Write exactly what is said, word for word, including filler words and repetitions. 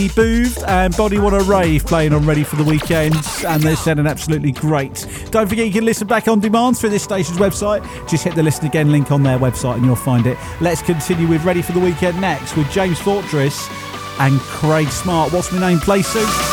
Boothed and Body Wanna Rave playing on Ready for the Weekend, and they're sounding absolutely great. Don't forget you can listen back on demand through this station's website. Just hit the Listen Again link on their website and you'll find it. Let's continue with Ready for the Weekend next with James Fortress and Craig Smart. What's My Name, Play Suit?